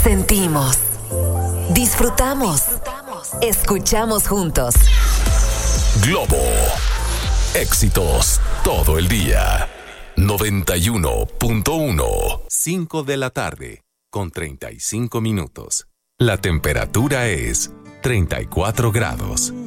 Sentimos, disfrutamos, escuchamos juntos. Globo. Éxitos todo el día. 91.1. 5 de la tarde, con 35 minutos. La temperatura es 34 grados.